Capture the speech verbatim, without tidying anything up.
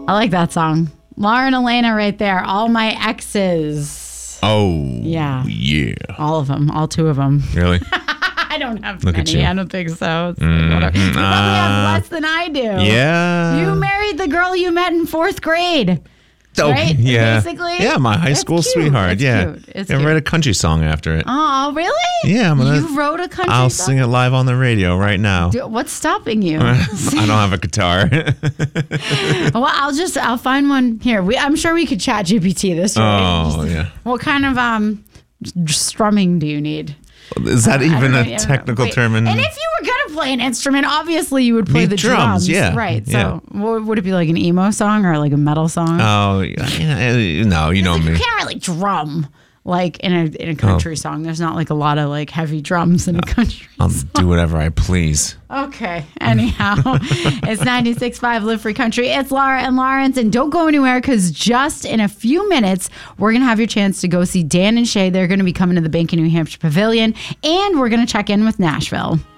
I like that song. Laura and Elena right there. All my exes. Oh. Yeah. Yeah. All of them. All two of them. Really? I don't have Look many. at you. I don't think so. It's Mm, like, whatever. You probably uh, have less than I do. Yeah. You married the girl you met in fourth grade. Oh, right? Yeah. Basically. Yeah, my high It's school cute. sweetheart. It's yeah. cute. It's I cute. write a country song after it. Oh, really? Yeah, I'm gonna, You wrote a country I'll song? sing it live on the radio right now. Do- What's stopping you? I don't have a guitar. Well, I'll just I'll find one here. We I'm sure we could chat G P T this. Right? Oh, yeah. What kind of um strumming do you need? Is that I don't even know. I a don't know. technical Wait, term? In, And if you were gonna play an instrument, obviously you would play Me the drums, drums. yeah, Right. So yeah. what, would it be like an emo song or like a metal song? oh, yeah, no, you know you me. can't really drum like in a in a country Oh. song. There's not like a lot of like heavy drums in a country. I'll do whatever I please. Okay. Anyhow, it's ninety-six point five Live Free Country. It's Laura and Lawrence. And don't go anywhere because just in a few minutes, we're going to have your chance to go see Dan and Shay. They're going to be coming to the Bank of New Hampshire Pavilion. And we're going to check in with Nashville.